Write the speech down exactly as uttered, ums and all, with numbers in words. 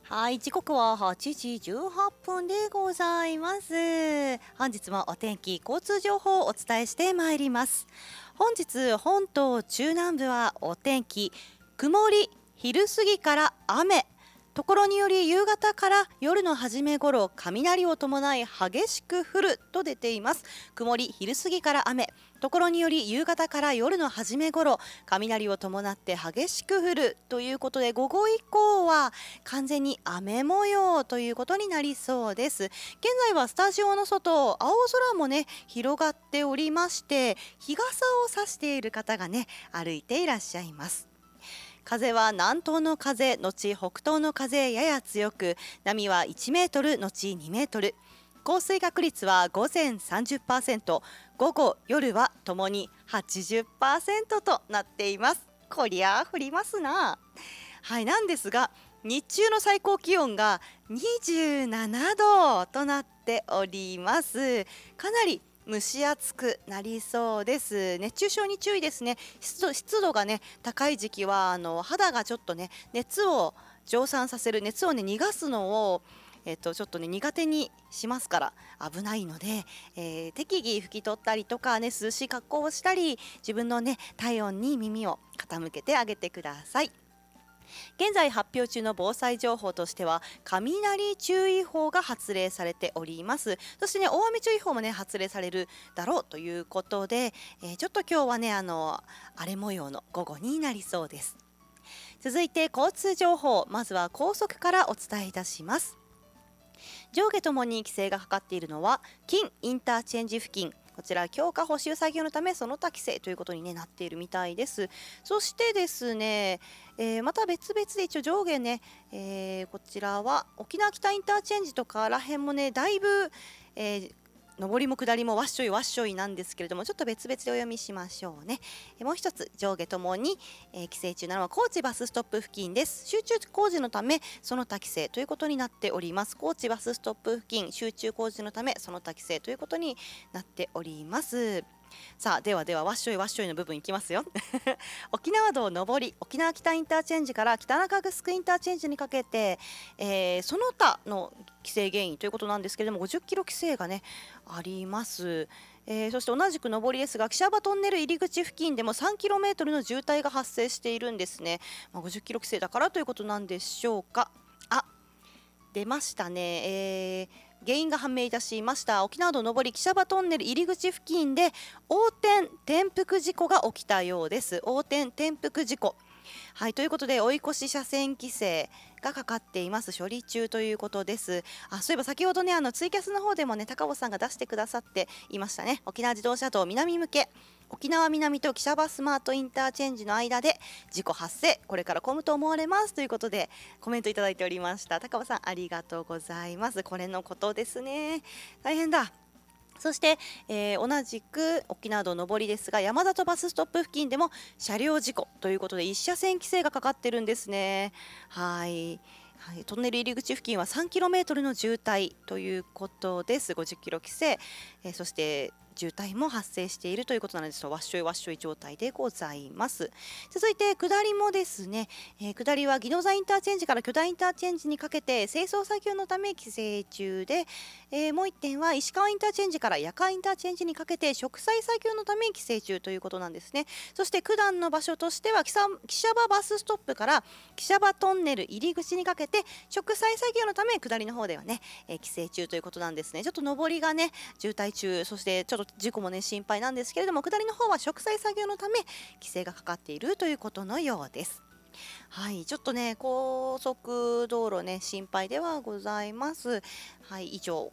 はい、時刻ははちじじゅうはっぷんでございます。本日もお天気、交通情報をお伝えしてまいります。本日、本島中南部はお天気、曇り、昼過ぎから雨。ところにより夕方から夜の初め頃、雷を伴い激しく降ると出ています。曇り、昼過ぎから雨。ところにより夕方から夜の初め頃、雷を伴って激しく降るということで、午後以降は完全に雨模様ということになりそうです。現在はスタジオの外、青空もね広がっておりまして、日傘を差している方がね歩いていらっしゃいます。風は南東の風のち北東の風やや強く、波はいちメートルのちにメートル。降水確率は午前 さんじゅっパーセント、午後夜はともに はちじゅっパーセント となっています。こりゃ降りますな。はい、なんですが日中の最高気温がにじゅうななどとなっております。かなり蒸し暑くなりそうです。熱中症に注意ですね。湿度、湿度がね高い時期はあの肌がちょっとね熱を蒸散させる、熱をね逃がすのをえっと、ちょっとね苦手にしますから危ないので、えー適宜拭き取ったりとかね、涼しい格好をしたり、自分のね体温に耳を傾けてあげてください。現在発表中の防災情報としては雷注意報が発令されております。そしてね大雨注意報もね発令されるだろうということで、えーちょっと今日はねあの荒れ模様の午後になりそうです。続いて交通情報、まずは高速からお伝えいたします。上下ともに規制がかかっているのは金インターチェンジ付近、こちら強化補修作業のためその他規制ということに、ね、なっているみたいです。そしてですね、えーまた別々で一応上下ね、えーこちらは沖縄北インターチェンジとからへんもねだいぶ、えー上りも下りもわっしょいわっしょいなんですけれども、ちょっと別々でお読みしましょうね。えもう一つ上下ともに、えー規制中なのは高知バスストップ付近です。集中工事のためその他規制ということになっております。高知バスストップ付近集中工事のためその他規制ということになっております。さあではではわっしょいわっしょいの部分いきますよ。沖縄道上り沖縄北インターチェンジから北中城インターチェンジにかけて、えーその他の規制原因ということなんですけれども、ごじゅっキロ規制がねあります。えーそして同じく上りですが、岸場トンネル入り口付近でも さんキロメートル の渋滞が発生しているんですね。まあ、ごじゅっキロ規制だからということなんでしょうか。あ、出ましたね。えー原因が判明いたしました。沖縄道上り岸場トンネル入り口付近で横転転覆事故が起きたようです。横転転覆事故、はい、ということで追い越し車線規制がかかっています。処理中ということです。あ、そういえば先ほどねあのツイキャスの方でもね高尾さんが出してくださっていましたね。沖縄自動車道南向け沖縄南と岸場スマートインターチェンジの間で事故発生、これから混むと思われますということでコメントいただいておりました。高尾さんありがとうございます。これのことですね。大変だ。そして、えー同じく沖縄道上りですが、山里バスストップ付近でも車両事故ということで一車線規制がかかってるんですね。はい、はい、トンネル入り口付近は さんキロメートル の渋滞ということです。ごじゅっキロ規制、えーそして渋滞も発生しているということなので、わっしょいわっしょい状態でございます。続いて下りもですね、えー下りは宜野座インターチェンジから巨大インターチェンジにかけて清掃作業のため規制中で、えーもういってんは石川インターチェンジから夜間インターチェンジにかけて植栽作業のため規制中ということなんですね。そして九段の場所としては岸場バスストップから岸場トンネル入り口にかけて植栽作業のため下りの方ではね、えー規制中ということなんですね。ちょっと上りがね渋滞中、そしてちょっと事故もね心配なんですけれども、下りの方は植栽作業のため規制がかかっているということのようです。はい、ちょっとね高速道路ね心配ではございます。はい、以上